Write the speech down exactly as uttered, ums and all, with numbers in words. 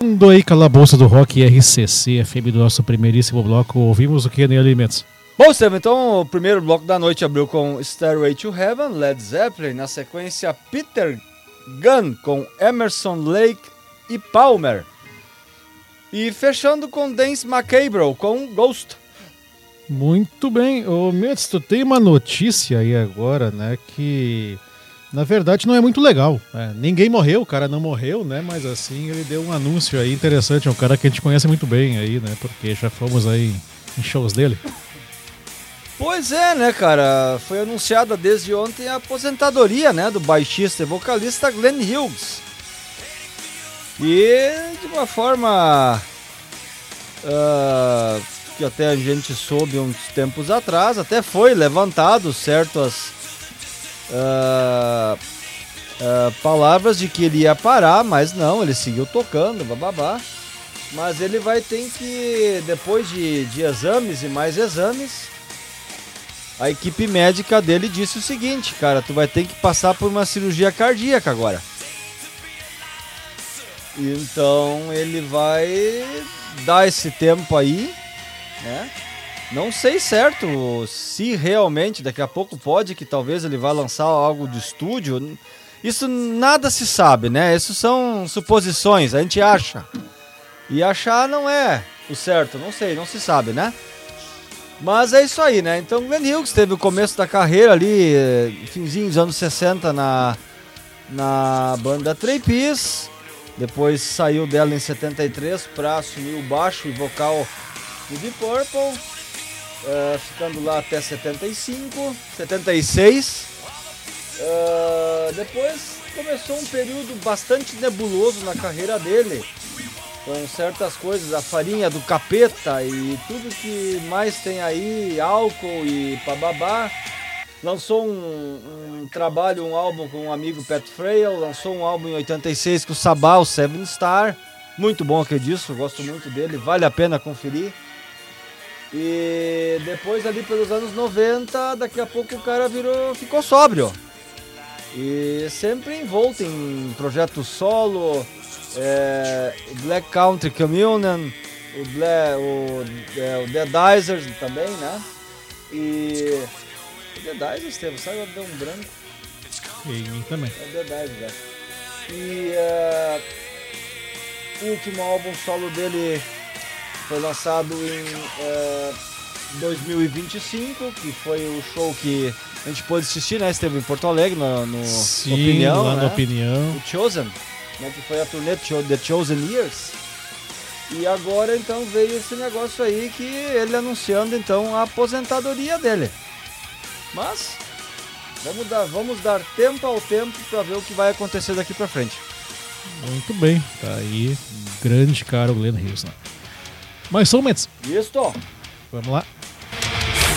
Do aí Calabouço do Rock R C C, F M do nosso primeiríssimo bloco. Ouvimos o que, Neil Alimentos? Bom, Estevam, então o primeiro bloco da noite abriu com Stairway to Heaven, Led Zeppelin. Na sequência, Peter Gunn com Emerson, Lake e Palmer. E fechando com Dance Macabre com Ghost. Muito bem. Ô, Mendes, tu tem uma notícia aí agora, né, que na verdade não é muito legal. É, ninguém morreu, o cara não morreu, né, mas assim ele deu um anúncio aí interessante. É um cara que a gente conhece muito bem aí, né, porque já fomos aí em shows dele. Pois é, né, cara? Foi anunciada desde ontem a aposentadoria, né, do baixista e vocalista Glenn Hughes. E de uma forma uh, que até a gente soube uns tempos atrás, até foi levantado certas uh, uh, palavras de que ele ia parar, mas não, ele seguiu tocando, bababá. Mas ele vai ter que, depois de, de exames e mais exames, a equipe médica dele disse o seguinte: cara, tu vai ter que passar por uma cirurgia cardíaca agora. Então ele vai dar esse tempo aí, né? Não sei certo se realmente daqui a pouco pode que talvez ele vá lançar algo de estúdio. Isso nada se sabe, né? Isso são suposições, a gente acha. E achar não é o certo, não sei, não se sabe, né? Mas é isso aí, né? Então Glenn Hughes teve o começo da carreira ali, finzinho dos anos sessenta na, na banda Trey Peas. Depois saiu dela em setenta e três para assumir o baixo e vocal do Deep Purple, uh, ficando lá até setenta e cinco, setenta e seis. Uh, depois começou um período bastante nebuloso na carreira dele, com certas coisas, a farinha do capeta e tudo que mais tem aí, álcool e bababá. Lançou um, um trabalho, um álbum com um amigo Pat Frail, lançou um álbum em oitenta e seis com o Sabá, o Seven Star, muito bom aquele disco, gosto muito dele, vale a pena conferir. E depois ali pelos anos noventa, daqui a pouco o cara virou, ficou sóbrio. E sempre envolto em projetos solo, é, o Black Country Communion, o, Black, o, é, o The Dizers também, né? E... The Dizers, Estevam, sabe? Deu um branco. E mim também. É The Dizers, né? E uh, o último álbum solo dele foi lançado em uh, dois mil e vinte e cinco, que foi o show que a gente pôde assistir, né? Esteve em Porto Alegre, no, no Sim, Opinião, lá né? no Opinião. O Chosen, né? Que foi a turnê The Chosen Years. E agora então veio esse negócio aí que ele anunciando então a aposentadoria dele. Mas vamos dar, vamos dar tempo ao tempo para ver o que vai acontecer daqui para frente. Muito bem, tá aí, grande cara o Glenn Hughes, né? Mas só um Mendes. Isso. Vamos lá.